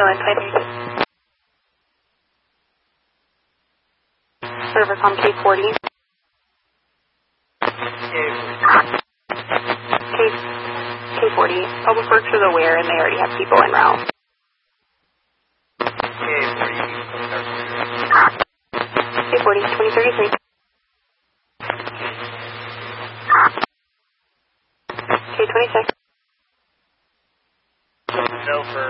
ahead, Type. Rivercom K40. K40. Public Works is aware and they already have people en route. K40, 2033. K26. No for